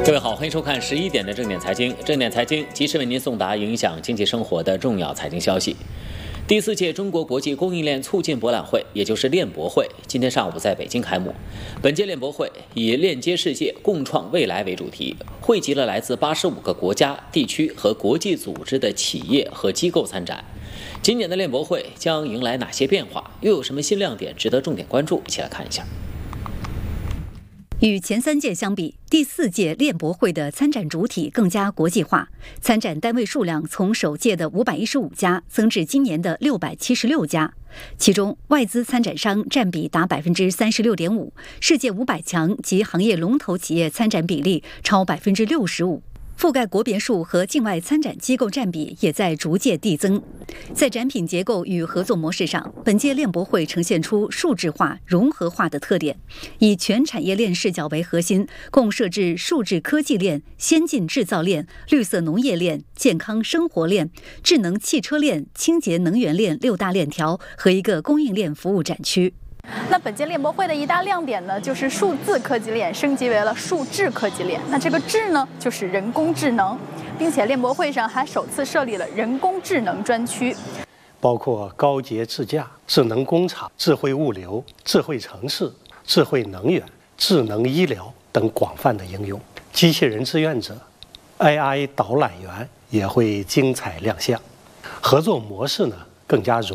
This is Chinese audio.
各位好，欢迎收看11点的正点财经。正点财经及时为您送达影响经济生活的重要财经消息。第4届中国国际供应链促进博览会，也就是链博会，今天上午在北京开幕。本届链博会以链接世界、共创未来为主题，汇集了来自85个国家、地区和国际组织的企业和机构参展。今年的链博会将迎来哪些变化？又有什么新亮点值得重点关注？一起来看一下。 与前3届相比，第4届链博会的参展主体更加国际化，参展单位数量从首届的515家增至今年的676家，其中外资参展商占比达36.5%，世界500强及行业龙头企业参展比例超65%。覆盖国别数和境外参展机构占比也在逐渐递增。在展品结构与合作模式上，本届链博会呈现出数字化、融合化的特点，以全产业链视角为核心，共设置数字科技链、先进制造链、绿色农业链、健康生活链、智能汽车链、清洁能源链6大链条和一个供应链服务展区。 那本届链博会的一大亮点呢，就是数字科技链升级为了数智科技链。那这个智呢，就是人工智能，并且链博会上还首次设立了人工智能专区， 包括高洁自驾、智能工厂、智慧物流、智慧城市、智慧能源、智能医疗等广泛的应用。机器人志愿者、AI 导览员也会精彩亮相，合作模式呢更加融